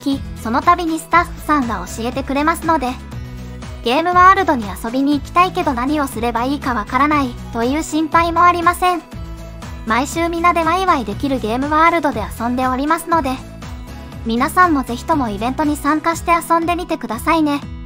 その度にスタッフさんが教えてくれますので、ゲームワールドに遊びに行きたいけど何をすればいいかわからないという心配もありません。毎週皆でワイワイできるゲームワールドで遊んでおりますので、皆さんもぜひともイベントに参加して遊んでみてくださいね。